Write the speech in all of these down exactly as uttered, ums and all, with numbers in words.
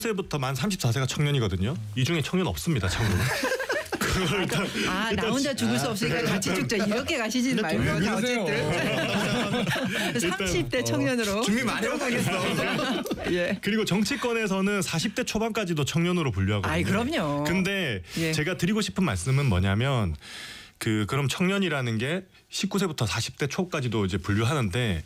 세부터 만 삼십사 세가 청년이거든요. 이 중에 청년 없습니다. 참고로. 아, 일단, 아, 나 혼자 죽을 수 없으니까 같이 죽자 이렇게 가시지는 말고 다 어쨌든 삼십 대 청년으로 준비 많이 하고 가겠어. 예. 그리고 정치권에서는 사십 대 초반까지도 청년으로 분류하거든요. 아이 그럼요. 근데 예. 제가 드리고 싶은 말씀은 뭐냐면 그 그럼 청년이라는 게 십구 세부터 사십 대 초까지도 이제 분류하는데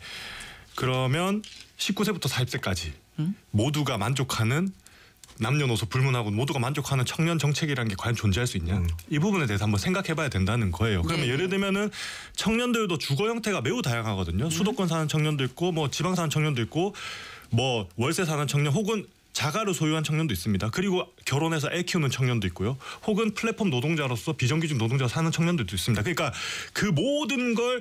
그러면 십구 세부터 사십 세까지 음? 모두가 만족하는 남녀노소 불문하고 모두가 만족하는 청년 정책이라는 게 과연 존재할 수 있냐. 음. 이 부분에 대해서 한번 생각해봐야 된다는 거예요. 그러면 네. 예를 들면은 청년들도 주거 형태가 매우 다양하거든요. 음. 수도권 사는 청년도 있고 뭐 지방 사는 청년도 있고 뭐 월세 사는 청년 혹은 자가를 소유한 청년도 있습니다. 그리고 결혼해서 애 키우는 청년도 있고요. 혹은 플랫폼 노동자로서 비정규직 노동자 사는 청년들도 있습니다. 그러니까 그 모든 걸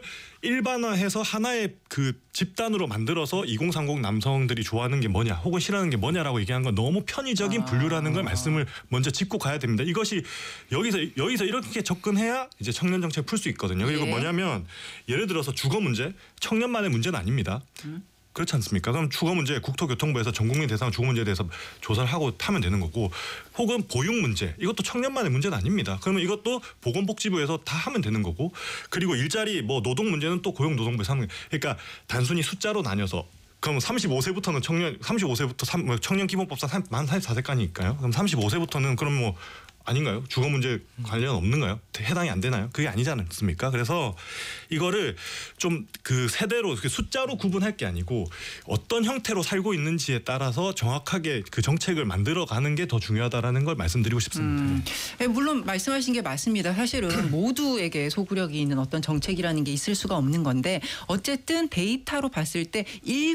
일반화해서 하나의 그 집단으로 만들어서 이공삼공 남성들이 좋아하는 게 뭐냐 혹은 싫어하는 게 뭐냐라고 얘기한 건 너무 편의적인 아. 분류라는 걸 말씀을 먼저 짚고 가야 됩니다. 이것이 여기서 여기서 이렇게 접근해야 이제 청년 정책 풀 수 있거든요. 그리고 예. 뭐냐면 예를 들어서 주거 문제 청년만의 문제는 아닙니다. 음. 그렇지 않습니까? 그럼 주거 문제 국토교통부에서 전 국민 대상 주거 문제에 대해서 조사를 하고 하면 되는 거고 혹은 보육 문제 이것도 청년만의 문제는 아닙니다. 그러면 이것도 보건복지부에서 다 하면 되는 거고 그리고 일자리 뭐 노동 문제는 또 고용노동부에서 하는 거예요. 그러니까 단순히 숫자로 나뉘어서 그럼 삼십오 세부터는 청년 삼십오 세부터 청년기본법상 만 사십사 세까지니까요. 그럼 삼십오 세부터는 그럼 뭐 아닌가요? 주거 문제 관련 없는가요? 해당이 안 되나요? 그게 아니지 않습니까? 그래서 이거를 좀 그 세대로 숫자로 구분할 게 아니고 어떤 형태로 살고 있는지에 따라서 정확하게 그 정책을 만들어가는 게 더 중요하다라는 걸 말씀드리고 싶습니다. 음, 물론 말씀하신 게 맞습니다. 사실은 모두에게 소구력이 있는 어떤 정책이라는 게 있을 수가 없는 건데 어쨌든 데이터로 봤을 때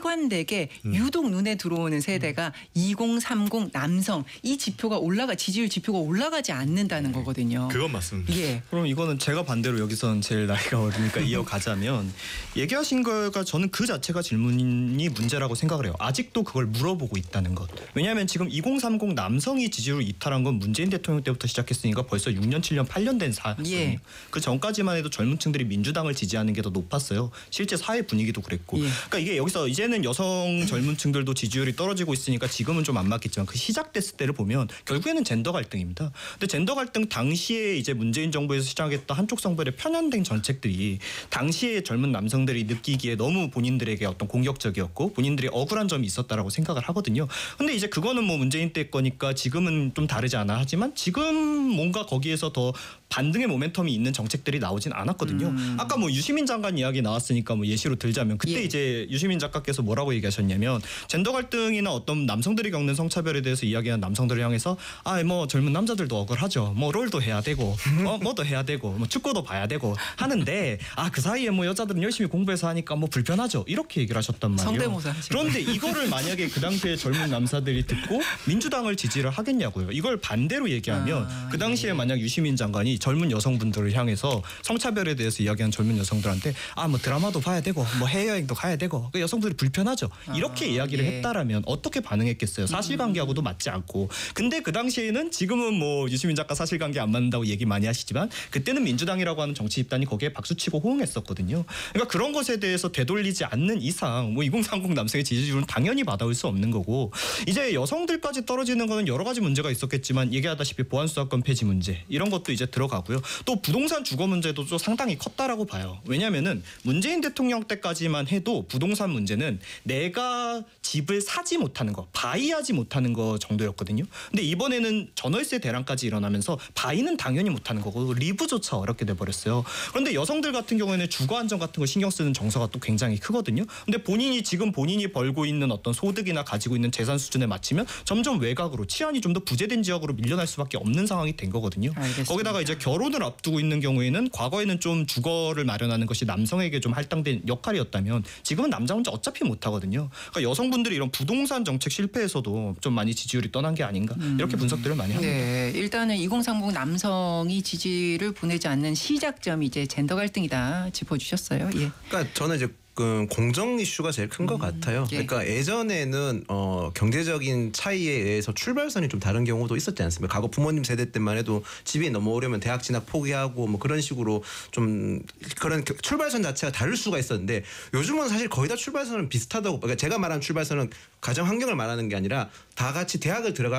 일관되게 음. 유독 눈에 들어오는 세대가 이공삼공 남성 이 지표가 올라가 지지율 지표가 올라가 지 않는다는 거거든요. 그건 맞습니다. 예. 그럼 이거는 제가 반대로 여기선 제일 나이가 어리니까 이어가자면 얘기하신 거가 저는 그 자체가 질문이 문제라고 생각을 해요. 아직도 그걸 물어보고 있다는 것. 왜냐하면 지금 이공삼공 남성이 지지율을 이탈한 건 문재인 대통령 때부터 시작했으니까 벌써 육 년, 칠 년, 팔 년 된 사안이에요. 예. 그 전까지만 해도 젊은 층들이 민주당을 지지하는 게 더 높았어요. 실제 사회 분위기도 그랬고. 예. 그러니까 이게 여기서 이제는 여성 젊은 층들도 지지율이 떨어지고 있으니까 지금은 좀 안 맞겠지만 그 시작됐을 때를 보면 결국에는 젠더 갈등입니다. 근데 젠더 갈등 당시에 이제 문재인 정부에서 시작했던 한쪽 성별의 편향된 정책들이 당시에 젊은 남성들이 느끼기에 너무 본인들에게 어떤 공격적이었고 본인들이 억울한 점이 있었다라고 생각을 하거든요. 근데 이제 그거는 뭐 문재인 때 거니까 지금은 좀 다르지 않아 하지만 지금 뭔가 거기에서 더 반등의 모멘텀이 있는 정책들이 나오진 않았거든요. 음. 아까 뭐 유시민 장관 이야기 나왔으니까 뭐 예시로 들자면 그때 예. 이제 유시민 작가께서 뭐라고 얘기하셨냐면 젠더 갈등이나 어떤 남성들이 겪는 성차별에 대해서 이야기하는 남성들을 향해서 아 뭐 젊은 남자들도 억울하죠. 뭐 롤도 해야 되고 어 뭐도 해야 되고 뭐 축구도 봐야 되고 하는데 아 그 사이에 뭐 여자들은 열심히 공부해서 하니까 뭐 불편하죠. 이렇게 얘기를 하셨단 말이에요. 성대모사. 그런데 이거를 만약에 그 당시에 젊은 남사들이 듣고 민주당을 지지를 하겠냐고요. 이걸 반대로 얘기하면 아, 그 당시에 예. 만약 유시민 장관이 젊은 여성분들을 향해서 성차별에 대해서 이야기하는 젊은 여성들한테 아 뭐 드라마도 봐야 되고 뭐 해외여행도 가야 되고 그 여성들이 불편하죠. 이렇게 아, 이야기를 예. 했다라면 어떻게 반응했겠어요. 사실관계하고도 맞지 않고. 근데 그 당시에는 지금은 뭐 유시민 작가 사실관계 안 맞는다고 얘기 많이 하시지만 그때는 민주당이라고 하는 정치 집단이 거기에 박수치고 호응했었거든요. 그러니까 그런 것에 대해서 되돌리지 않는 이상 뭐 이공삼공 남성의 지지율은 당연히 받아올 수 없는 거고 이제 여성들까지 떨어지는 거는 여러 가지 문제가 있었겠지만 얘기하다시피 보안수사권 폐지 문제 이런 것도 이제 들어가고요. 또 부동산 주거 문제도 좀 상당히 컸다라고 봐요. 왜냐하면은 문재인 대통령 때까지만 해도 부동산 문제는 내가 집을 사지 못하는 거, 바이하지 못하는 거 정도였거든요. 근데 이번에는 전월세 대란까지 일어나면서 바이는 당연히 못하는 거고 리브조차 어렵게 돼버렸어요. 그런데 여성들 같은 경우에는 주거 안정 같은 거 신경 쓰는 정서가 또 굉장히 크거든요. 근데 본인이 지금 본인이 벌고 있는 어떤 소득이나 가지고 있는 재산 수준에 맞추면 점점 외곽으로 치안이 좀 더 부재된 지역으로 밀려날 수밖에 없는 상황이 된 거거든요. 알겠습니다. 거기다가 이제 결혼을 앞두고 있는 경우에는 과거에는 좀 주거를 마련하는 것이 남성에게 좀 할당된 역할이었다면 지금은 남자 혼자 어차피 못하거든요. 그러니까 여성분들이 이런 부동산 정책 실패에서도 좀 많이 지지율이 떠난 게 아닌가 이렇게 분석들을 많이 합니다. 네, 일단은 이공삼공 남성이 지지를 보내지 않는 시작점이 이제 젠더 갈등이다 짚어주셨어요. 예. 그러니까 저는 이제 조금 공정 이슈가 제일 큰 것 같아요. 예. 그러니까 예전에는 어, 경제적인 차이에 의해서 출발선이 좀 다른 경우도 있었지 않습니까? 과거 부모님 세대 때만 해도 집이 너무 어려면 대학 진학 포기하고 뭐 그런 식으로 좀 그런 출발선 자체가 다를 수가 있었는데 요즘은 사실 거의 다 출발선은 비슷하다고. 그러니까 제가 말하는 출발선은 가정 환경을 말하는 게 아니라 다 같이 대학을 들어가